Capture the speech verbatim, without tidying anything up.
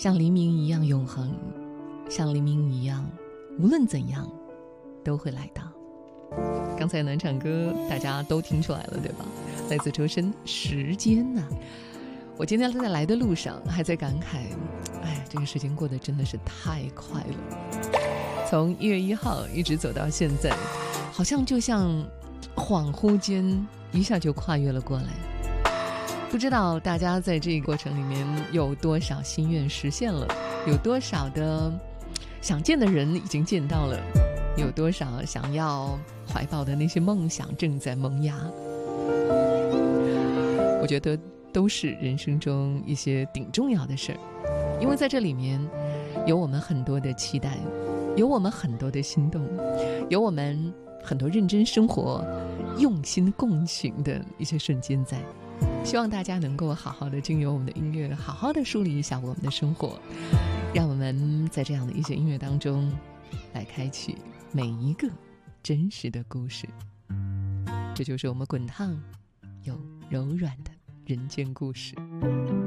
像黎明一样永恒，像黎明一样无论怎样都会来到。刚才暖场歌大家都听出来了对吧？来自周深，时间啊。我今天在来的路上还在感慨，哎，这个时间过得真的是太快了。从一月一号一直走到现在，好像就像恍惚间一下就跨越了过来。不知道大家在这个过程里面有多少心愿实现了，有多少的想见的人已经见到了，有多少想要怀抱的那些梦想正在萌芽。我觉得都是人生中一些挺重要的事儿，因为在这里面有我们很多的期待，有我们很多的心动，有我们很多认真生活用心共情的一些瞬间在。希望大家能够好好的经由我们的音乐，好好的梳理一下我们的生活，让我们在这样的一些音乐当中来开启每一个真实的故事。这就是我们滚烫又柔软的人间故事。